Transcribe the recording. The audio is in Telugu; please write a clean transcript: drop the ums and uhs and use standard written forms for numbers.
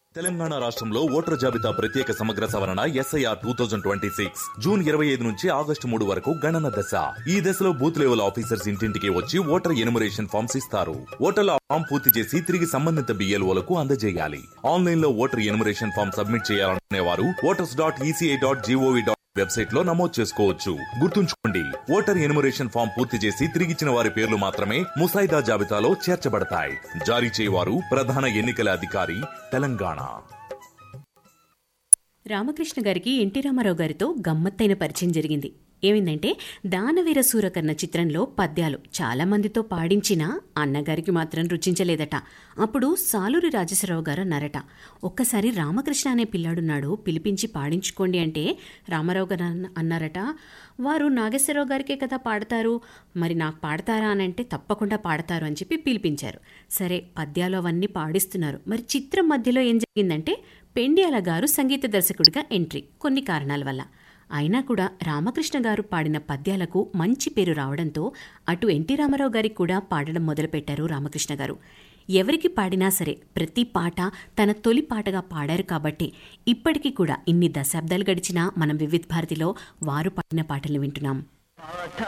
తెలంగాణ రాష్ట్రంలో ఓటర్ జాబితా ప్రత్యేక సమగ్ర సవరణ SIR 2026 జూన్ 25 నుంచి ఆగస్టు 3 వరకు గణన దశ. ఈ దశలో బూత్ లెవెల్ ఆఫీసర్స్ ఇంటింటికి వచ్చి ఓటర్ ఎనుమరేషన్ ఫామ్స్ ఇస్తారు. ఓటర్ల ఫామ్ పూర్తి చేసి తిరిగి సంబంధిత BLOలకు అందజేయాలి. ఆన్లైన్ లో ఓటర్ ఎనుమరేషన్ ఫామ్ సబ్మిట్ చేయాలనుకునే వారు voters.eci.gov. వెబ్సైట్ లో నమోదు చేసుకోవచ్చు. గుర్తుంచుకోండి, ఓటర్ ఎనుమరేషన్ ఫామ్ పూర్తి చేసి తిరిగిచ్చిన వారి పేర్లు మాత్రమే ముసాయిదా జాబితాలో చేర్చబడతాయి. జారీ చేయవారు ప్రధాన ఎన్నికల అధికారి, తెలంగాణ. రామకృష్ణ గారికి ఎన్టీ రామారావు గారితో గమ్మత్తైన పరిచయం జరిగింది. ఏమైందంటే, దానవీర సూరకర్ణ చిత్రంలో పద్యాలు చాలా మందితో పాడించినా అన్నగారికి మాత్రం రుచించలేదట. అప్పుడు సాలూరి రాజేశ్వరరావు గారు అన్నారట, ఒక్కసారి రామకృష్ణ అనే పిల్లాడున్నాడు, పిలిపించి పాడించుకోండి అంటే రామారావు గారు అన్నారట, వారు నాగేశ్వరరావు గారికే కదా పాడతారు, మరి నాకు పాడతారా అని అంటే తప్పకుండా పాడతారు అని చెప్పి పిలిపించారు. సరే, పద్యాలు అవన్నీ పాడిస్తున్నారు. మరి చిత్రం మధ్యలో ఏం జరిగిందంటే, పెండ్యాల గారు సంగీత దర్శకుడిగా ఎంట్రీ, కొన్ని కారణాల వల్ల. అయినా కూడా రామకృష్ణ గారు పాడిన పద్యాలకు మంచి పేరు రావడంతో అటు ఎన్టీ రామారావు గారికి కూడా పాడడం మొదలుపెట్టారు రామకృష్ణ గారు. ఎవరికి పాడినా సరే ప్రతి పాట తన తొలి పాటగా పాడారు కాబట్టి ఇప్పటికీ కూడా ఇన్ని దశాబ్దాలు గడిచినా మనం వివిధ భారతిలో వారు పాడిన పాటలు వింటున్నాం.